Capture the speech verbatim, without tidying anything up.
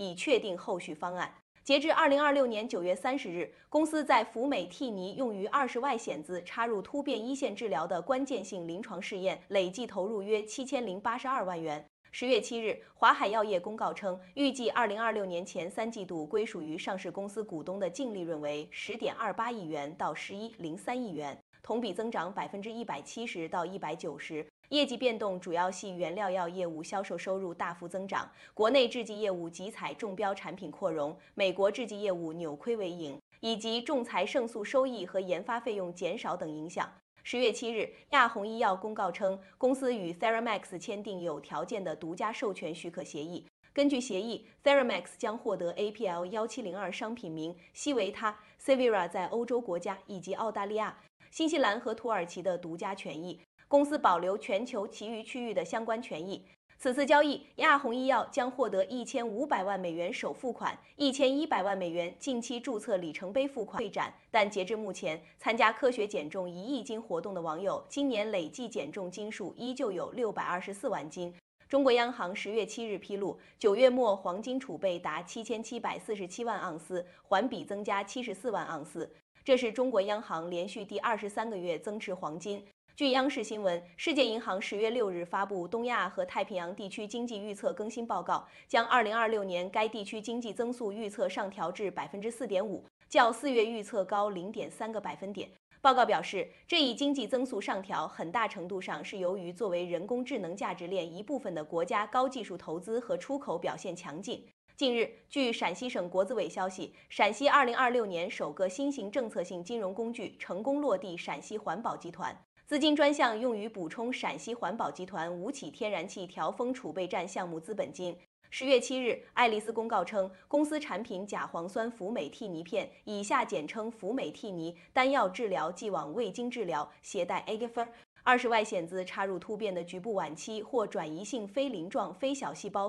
以确定后续方案。截至二零二六年九月三十日，公司在福美替尼用于二十外显子插入突变一线治疗的关键性临床试验，累计投入约七千零八十二万元。十月七日，华海药业公告称，预计二零二六年前三季度归属于上市公司股东的净利润为十点二八亿元到十一点零三亿元，同比增长百分之一百七十到一百九十。业绩变动主要系原料药业务销售收入大幅增长，国内制剂业务集采中标产品扩容，美国制剂业务扭亏为盈，以及仲裁胜诉收益和研发费用减少等影响。十月七日，亚虹医药公告称，公司与 Theramax 签订有条件的独家授权许可协议。根据协议 ，Theramax 将获得 A P L 一七零二商品名、西维他、Cevira 在欧洲国家以及澳大利亚、新西兰和土耳其的独家权益。公司保留全球其余区域的相关权益。此次交易，亚虹医药将获得一千五百万美元首付款，一千一百万美元近期注册里程碑付款。会展，但截至目前，参加科学减重一亿斤活动的网友，今年累计减重斤数依旧有六百二十四万斤。中国央行十月七日披露，九月末黄金储备达七千七百四十七万盎司，环比增加七十四万盎司，这是中国央行连续第二十三个月增持黄金。据央视新闻，世界银行十月六日发布东亚和太平洋地区经济预测更新报告，将二零二六年该地区经济增速预测上调至百分之四点五，较四月预测高零点三个百分点。报告表示，这一经济增速上调很大程度上是由于作为人工智能价值链一部分的国家高技术投资和出口表现强劲。近日，据陕西省国资委消息，陕西二零二六年首个新型政策性金融工具成功落地陕西环保集团。资金专项用于补充陕西环保集团吴起天然气调峰储备站项目资本金。十月七日，爱丽丝公告称，公司产品甲磺酸福美替尼片（以下简称福美替尼）单药治疗既往未经治疗携带 A G F R 二十外显子插入突变的局部晚期或转移性非鳞状非小细胞